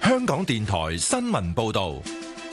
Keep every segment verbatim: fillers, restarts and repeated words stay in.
香港電台新聞報道。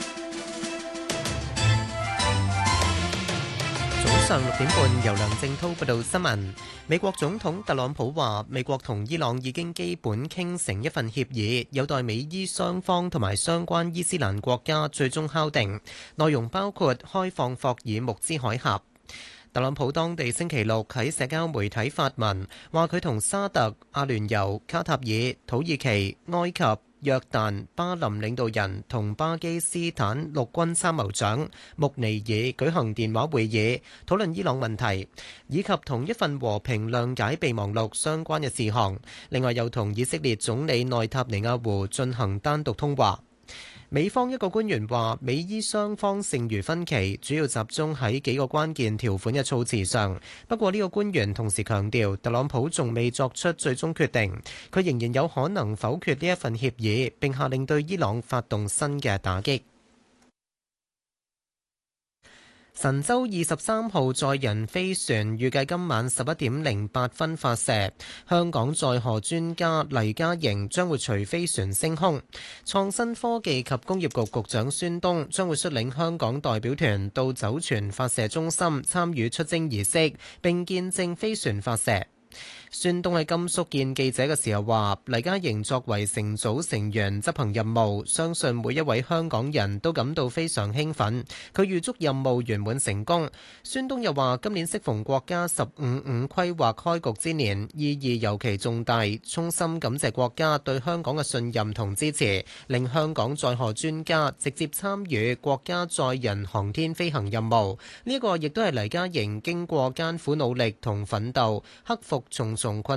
早上六點半，由梁正滔報道新聞。美國總統特朗普話，美國同伊朗已經基本傾成一份協議，有待美伊雙方同埋相關伊斯蘭國家最終敲定，內容包括開放霍爾木茲海峽。特朗普當地星期六喺社交媒體發文，話佢同沙特、阿聯酋、卡塔爾、土耳其、埃及、約旦、巴林領導人同巴基斯坦陸軍參謀長穆尼爾舉行電話會議，討論伊朗問題，以及同一份和平諒解備忘錄相關嘅事項。另外又同以色列總理內塔尼亞胡進行單獨通話。美方一個官員話，美伊雙方剩餘分歧，主要集中喺幾個關鍵條款嘅措辭上。不過呢個官員同時強調，特朗普仲未作出最終決定，佢仍然有可能否決呢一份協議，並下令對伊朗發動新嘅打擊。神舟二十三號載人飛船預計今晚十一點零八分發射，香港載荷專家黎家瑩將會隨飛船升空。創新科技及工業局局長孫東將會率領香港代表團到酒泉發射中心參與出征儀式，並見證飛船發射。孫東喺甘肅見記者嘅時候話，黎家瑩作為乘組成員執行任務，相信每一位香港人都感到非常興奮。佢預祝任務圓滿成功。孫東又話，今年適逢國家十五五規劃開局之年，意義尤其重大，衷心感謝國家對香港嘅信任同支持，令香港載荷專家直接參與國家載人航天飛行任務。呢一個亦都係黎家瑩經過艱苦努力同奮鬥，克服重重困